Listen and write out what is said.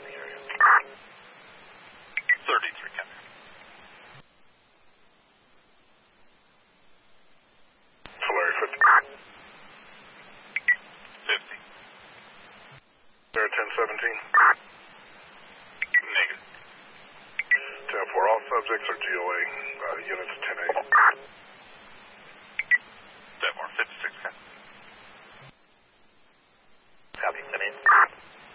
the area. 33, copy. Tulare 50. 50. There 1017. Negative. 10-4, all subjects are GOA, units 10-8. 10-4, 56, copy.